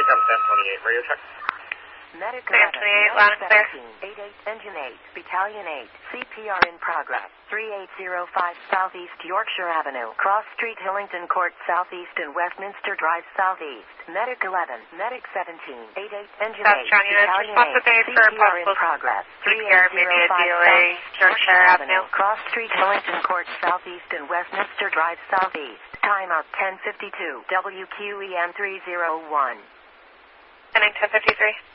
Medic, I'm 1028, radio check. Medic 1028, loud and clear. 88, Engine 8, Battalion 8, CPR in progress. 3805 Southeast Yorkshire Avenue, Cross Street, Hillington Court, Southeast and Westminster Drive, Southeast. Medic 11, Medic 17, 88, Engine 8, Battalion 8, CPR in progress. CPR, maybe a DOA, Yorkshire Avenue. Cross Street, Hillington Court, Southeast and Westminster Drive, Southeast. Timeout 1052, WQEN 301. Sending 1053.